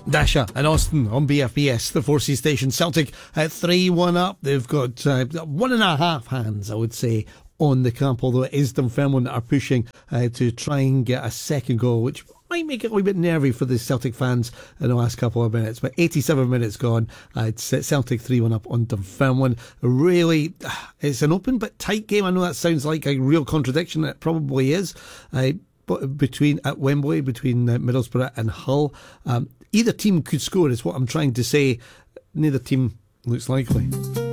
Dasha and Austin on BFBS, the 4C station. Celtic 3-1 up. They've got 1.5 hands, I would say, on the camp, although it is Dunfermline that are pushing to try and get a second goal, which might make it a wee bit nervy for the Celtic fans in the last couple of minutes. But 87 minutes gone. It's Celtic 3-1 up on Dunfermline. Really, it's an open but tight game. I know that sounds like a real contradiction. It probably is. At Wembley, between Middlesbrough and Hull. Either team could score, is what I'm trying to say. Neither team looks likely.